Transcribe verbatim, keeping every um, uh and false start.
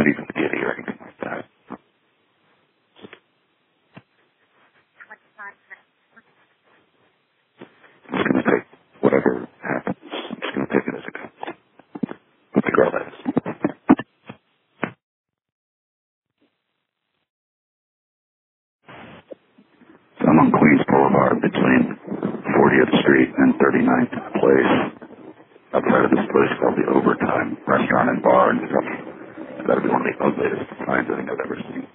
not even giddy or anything like that. I'm just going to take whatever happens. I'm just going to take it as it comes. Who's the girl that is? So I'm on Queens Boulevard between fortieth Street and thirty-ninth Place. Outside of this place called the Overtime Restaurant and Bar. And it's got to be one of the ugliest signs I think I've ever seen.